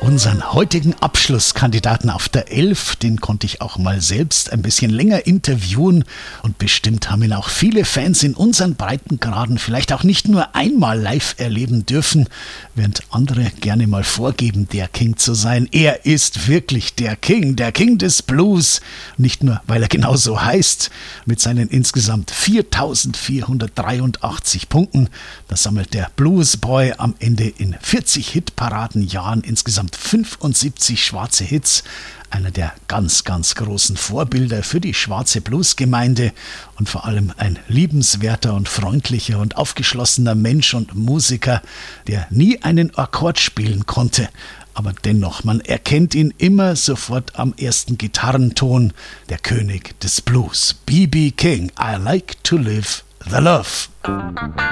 Unseren heutigen Abschlusskandidaten auf der 11, den konnte ich auch mal selbst ein bisschen länger interviewen und bestimmt haben ihn auch viele Fans in unseren Breitengraden vielleicht auch nicht nur einmal live erleben dürfen, während andere gerne mal vorgeben, der King zu sein. Er ist wirklich der King des Blues, nicht nur, weil er genauso heißt, mit seinen insgesamt 4.483 Punkten. Das sammelt der Bluesboy am Ende in 40 Hitparadenjahren insgesamt 75 schwarze Hits, einer der ganz, ganz großen Vorbilder für die schwarze Bluesgemeinde und vor allem ein liebenswerter und freundlicher und aufgeschlossener Mensch und Musiker, der nie einen Akkord spielen konnte. Aber dennoch, man erkennt ihn immer sofort am ersten Gitarrenton, der König des Blues, B.B. King, I like to live the love.